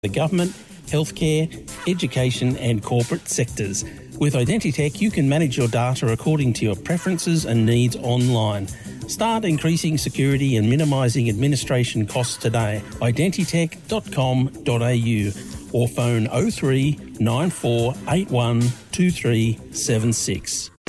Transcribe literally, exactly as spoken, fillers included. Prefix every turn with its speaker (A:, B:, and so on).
A: the government, healthcare, education and corporate sectors. With Identitech, you can manage your data according to your preferences and needs online. Start increasing security and minimising administration costs today. identitech dot com dot a u or phone oh three nine four eight one two three seven six.